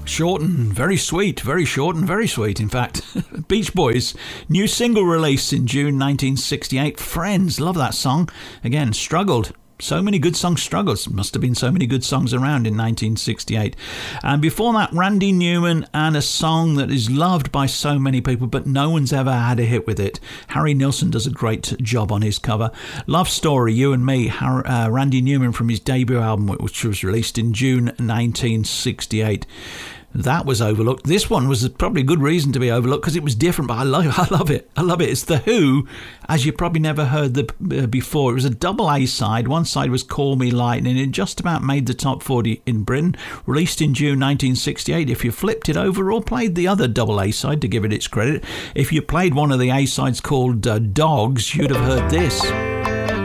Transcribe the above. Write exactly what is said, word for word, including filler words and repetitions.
Short and very sweet, very short and very sweet, in fact. Beach Boys, new single release in June nineteen sixty-eight, Friends, love that song. Again, struggled. So many good songs struggles. Must have been so many good songs around in nineteen sixty-eight. And before that, Randy Newman and a song that is loved by so many people, but no one's ever had a hit with it. Harry Nilsson does a great job on his cover. Love Story, You and Me, Har- uh, Randy Newman from his debut album, which was released in June nineteen sixty-eight. That was overlooked. This one was probably a good reason to be overlooked because it was different, but I love, I love it. I love it. It's The Who, as you probably never heard the uh, before. It was a double A side. One side was Call Me Lightning. It just about made the top forty in Britain. Released in June nineteen sixty-eight. If you flipped it over or played the other double A side, to give it its credit, if you played one of the A sides called uh, Dogs, you'd have heard this.